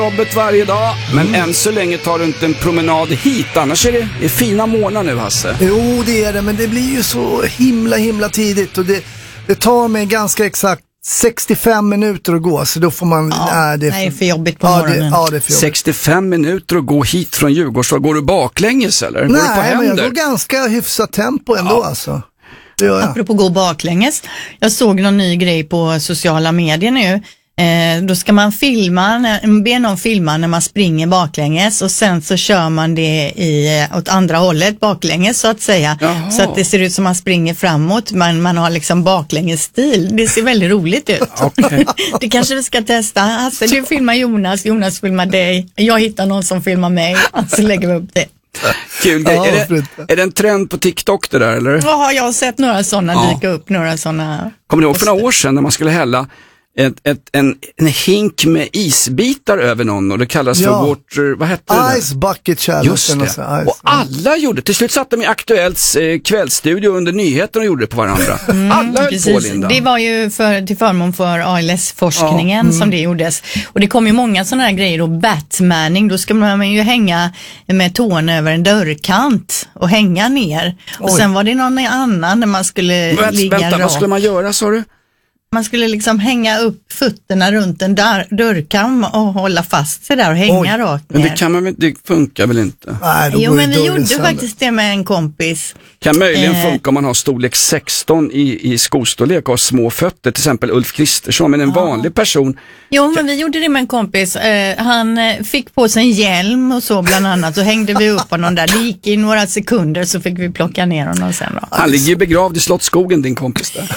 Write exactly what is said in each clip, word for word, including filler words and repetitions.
jobbet varje dag, men mm. än så länge tar du inte en promenad hit. Annars är det, det är fina månader nu, Hasse. Jo, det är det, men det blir ju så himla himla tidigt. Och det, det tar mig ganska exakt sextiofem minuter att gå, så då får man... Ja, nej, det är nej, för jobbigt på ja, morgonen. det, ja, det är för jobbigt. sextiofem minuter att gå hit från Djurgårdsstad. Går du baklänges eller? Nej, går du på händer? men jag går ganska hyfsat tempo ändå, ja. Alltså. Det gör jag. Apropå gå baklänges. Jag såg någon ny grej på sociala medier nu. Eh, då ska man filma, be någon filma när man springer baklänges och sen så kör man det i, åt andra hållet baklänges så att säga. Jaha. Så att det ser ut som man springer framåt, men man har liksom baklänges stil. Det ser väldigt roligt ut. Okay. Det kanske vi ska testa. Alltså, du filmar Jonas, Jonas filmar dig. Jag hittar någon som filmar mig och så lägger vi upp det. Kul grej. Ja, är, det, är det en trend på TikTok det där eller? Ja, jag har sett några sådana ja. dyka upp, några sådana. Kommer du ihåg för några år sedan när man skulle hälla Ett, ett, en, en hink med isbitar över någon och det kallas ja. för water, vad hette det? Ice bucket challenge. Just det. Och, och alla gjorde, till slut satt de i Aktuellts eh, kvällsstudio under nyheterna och gjorde det på varandra. Mm, alla höll på, Linda. Det var ju för, till förmån för A L S-forskningen ja. mm. som det gjordes. Och det kom ju många sådana här grejer, och Batmaning, då ska man ju hänga med tårna över en dörrkant och hänga ner. Oj. Och sen var det någon annan när man skulle Vänt, ligga Vänta, rakt. Vad skulle man göra, sa du? Man skulle liksom hänga upp fötterna runt en dörr, dörrkam och hålla fast sig där och hänga Oj, rakt ner. Men det kan man väl, det funkar väl inte? Nej, jo, men vi gjorde sönder. faktiskt det med en kompis. Kan möjligen eh. funka om man har storlek sexton i, i skostorlek och har små fötter, till exempel Ulf Kristersson, men en ja. vanlig person. Jo, men vi gjorde det med en kompis. Eh, han fick på sig en hjälm och så bland annat, så hängde vi upp på någon där. Det gick i några sekunder så fick vi plocka ner honom sen då. Han ligger ju begravd i Slottsskogen, din kompis där.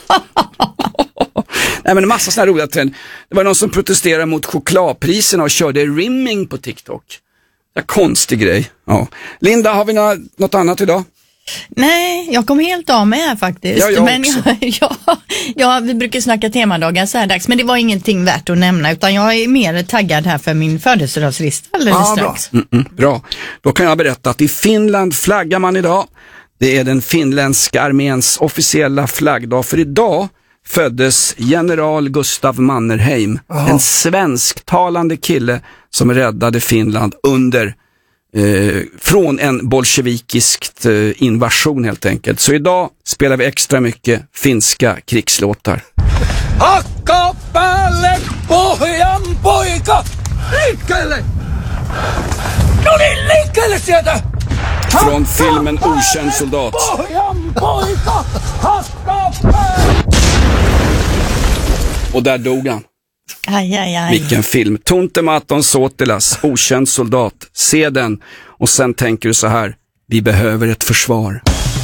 Nej, men en massa sådana här roliga trender. Det var någon som protesterade mot chokladpriserna och körde rimming på TikTok. En konstig grej. Ja. Linda, har vi något, något annat idag? Nej, jag kom helt av med här faktiskt. Ja, jag men också. jag, ja, ja, vi brukar snacka temadagar så här dags, men det var ingenting värt att nämna, utan jag är mer taggad här för min födelsedagslista alldeles ja, strax. Bra. Mm, mm, bra. Då kan jag berätta att i Finland flaggar man idag. Det är den finländska arméns officiella flaggdag, för idag föddes general Gustav Mannerheim, Aha. en svensktalande kille som räddade Finland under eh, från en bolsjevikiskt eh, invasion helt enkelt. Så idag spelar vi extra mycket finska krigslåtar. Hakka päälle pohjan poika! Liikkeelle! No niin, liikkeelle sieltä! Från filmen Okänd soldat. Pohjan poika! Hakka päälle! Och där dog han. Aj, aj, aj. Vilken film. Tuntematon Sotilas, Okänd soldat. Se den. Och sen tänker du så här: vi behöver ett försvar.